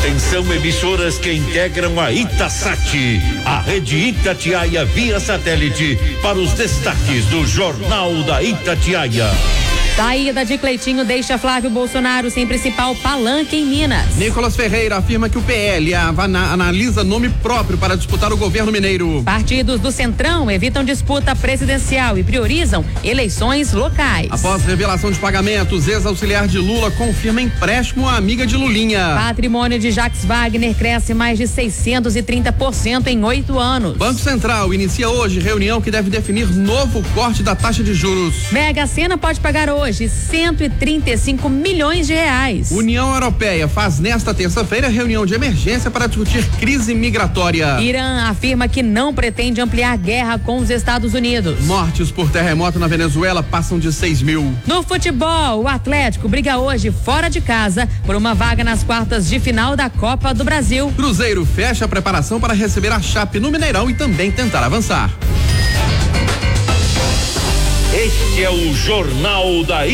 Atenção, emissoras que integram a Itasat, a rede Itatiaia via satélite, para os destaques do Jornal da Itatiaia. Saída de Cleitinho deixa Flávio Bolsonaro sem principal palanque em Minas. Nicolas Ferreira afirma que o PL analisa nome próprio para disputar o governo mineiro. Partidos do Centrão evitam disputa presidencial e priorizam eleições locais. Após revelação de pagamentos, ex-auxiliar de Lula confirma empréstimo à amiga de Lulinha. Patrimônio de Jacques Wagner cresce mais de 630% em 8 anos. Banco Central inicia hoje reunião que deve definir novo corte da taxa de juros. Mega Sena pode pagar hoje 135 milhões de reais. União Europeia faz nesta terça-feira reunião de emergência para discutir crise migratória. Irã afirma que não pretende ampliar guerra com os Estados Unidos. Mortes por terremoto na Venezuela passam de 6.000. No futebol, o Atlético briga hoje fora de casa por uma vaga nas quartas de final da Copa do Brasil. Cruzeiro fecha a preparação para receber a Chape no Mineirão e também tentar avançar. Este é o Jornal da